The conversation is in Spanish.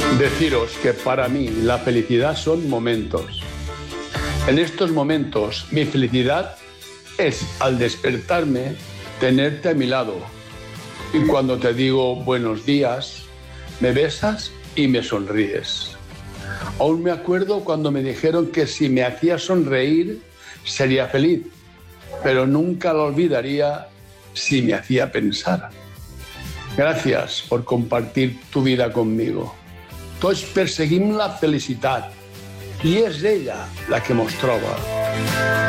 Deciros que para mí la felicidad son momentos. En estos momentos mi felicidad es al despertarme tenerte a mi lado. Y cuando te digo buenos días, me besas y me sonríes. Aún me acuerdo cuando me dijeron que si me hacía sonreír sería feliz, pero nunca lo olvidaría si me hacía pensar. Gràcies per compartir tu vida conmigo. Tots perseguim la felicitat i és ella la que mos troba.